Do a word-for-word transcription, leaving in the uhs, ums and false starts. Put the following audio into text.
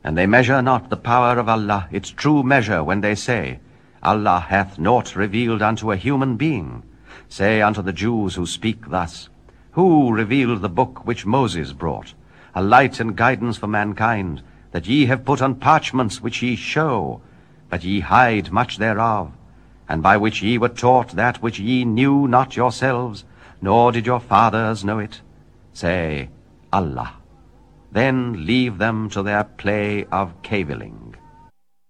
And they measure not the power of Allah its true measure when they say, Allah hath naught revealed unto a human being. Say unto the Jews who speak thus, Who revealed the book which Moses brought, a light and guidance for mankind, that ye have put on parchments which ye show, but ye hide much thereof, and by which ye were taught that which ye knew not yourselves, nor did your fathers know it? Say, Allah. Then leave them to their play of cavilling.